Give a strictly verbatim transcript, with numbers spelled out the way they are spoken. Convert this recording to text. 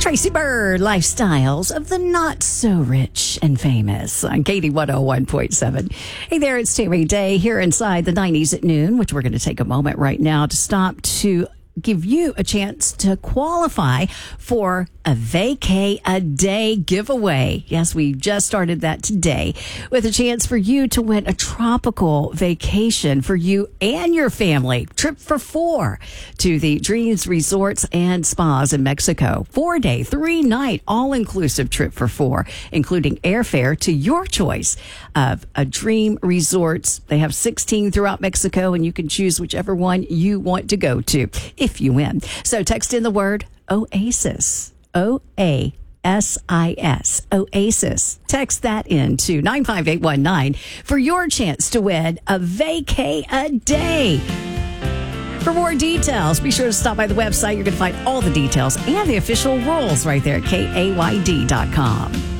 Tracy Bird, Lifestyles of the Not So Rich and Famous on Katie one oh one point seven. Hey there, it's Tammy Day here inside the nineties at noon, which we're going to take a moment right now to stop to give you a chance to qualify for a Vacay a Day giveaway. Yes, we just started that today with a chance for you to win a tropical vacation for you and your family. Trip for four to the Dreams Resorts and Spas in Mexico. Four day, three night, all inclusive trip for four, including airfare to your choice of a Dream Resorts. They have sixteen throughout Mexico, and you can choose whichever one you want to go to if you win. So text in the word Oasis. O A S I S. Oasis. Text that in to nine five eight one nine for your chance to win a Vacay a Day. For more details, be sure to stop by the website. You're going to find all the details and the official rules right there at K A Y D dot com.